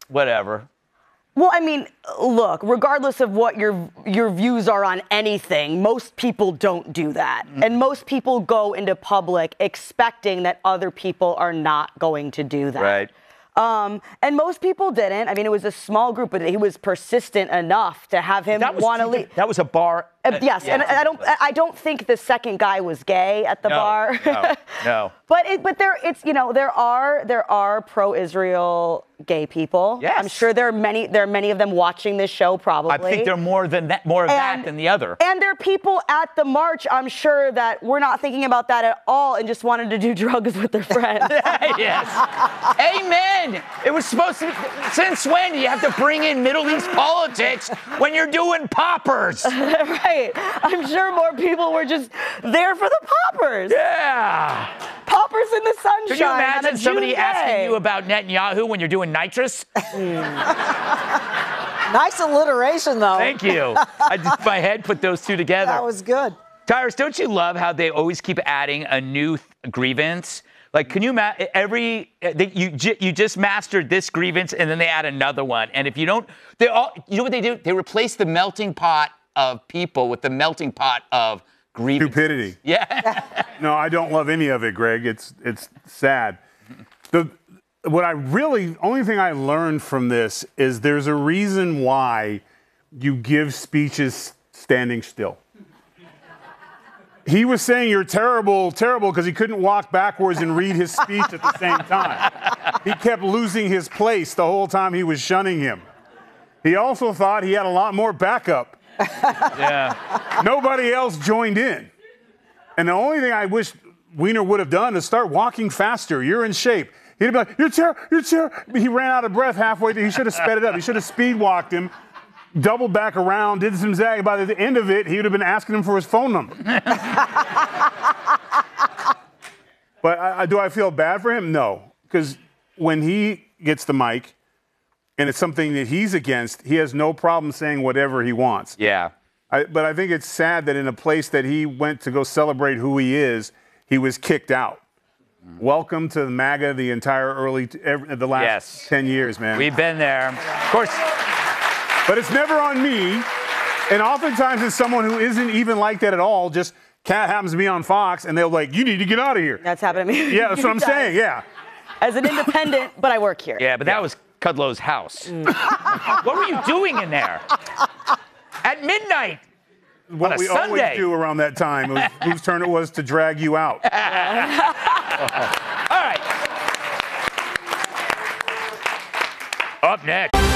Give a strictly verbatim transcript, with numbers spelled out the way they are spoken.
whatever. Well, I mean, look, regardless of what your your views are on anything, most people don't do that. Mm-hmm. And most people go into public expecting that other people are not going to do that. Right. Um, and most people didn't. I mean, it was a small group, but he was persistent enough to have him want to leave. That was a bar. Uh, yes, yeah. and I don't. I don't think the second guy was gay at the no, bar. no, no. But it, but there, it's you know, there are there are pro-Israel gay people. Yes. I'm sure there are many. There are many of them watching this show. Probably. I think there are more than that. More of and, that than the other. And there are people at the march. I'm sure that were not thinking about that at all and just wanted to do drugs with their friends. Yes. Amen. It was supposed to be. Since when do you have to bring in Middle East politics when you're doing poppers? Right. I'm sure more people were just there for the poppers. Yeah. Poppers in the sunshine. Could you imagine on a somebody June asking day. you about Netanyahu when you're doing nitrous? Nice alliteration, though. Thank you. I just, my head put those two together. That was good. Tyrus, don't you love how they always keep adding a new th- grievance? Like, can you ma- every they, you j- you just mastered this grievance and then they add another one, and if you don't, they all you know what they do? They replace the melting pot of people with the melting pot of grievance. Stupidity. Yeah. No, I don't love any of it, Greg. It's it's sad. The what I really only thing I learned from this is there's a reason why you give speeches standing still. He was saying you're terrible, terrible because he couldn't walk backwards and read his speech at the same time. He kept losing his place the whole time he was shunning him. He also thought he had a lot more backup. Yeah. Nobody else joined in. And the only thing I wish Weiner would have done is start walking faster. You're in shape. He'd be like, you're terrible, you're terrible. He ran out of breath halfway through. He should have sped it up. He should have speed walked him, doubled back around, did some zag. By the end of it, he would have been asking him for his phone number. But I, I, do I feel bad for him? No. Because when he gets the mic, and it's something that he's against, he has no problem saying whatever he wants. Yeah. I, but I think it's sad that in a place that he went to go celebrate who he is, he was kicked out. Mm. Welcome to MAGA the entire early, every, the last yes. ten years, man. We've been there. Of course. But it's never on me. And oftentimes it's someone who isn't even like that at all. Just Cat happens to be on Fox, and they're like, you need to get out of here. That's happened to me. Yeah, that's what I'm saying, yeah. As an independent, but I work here. Yeah, but that yeah. was Kudlow's house. Mm. What were you doing in there? At midnight. What on a we Sunday. always do around that time, it was, whose turn it was to drag you out. All right. Up next.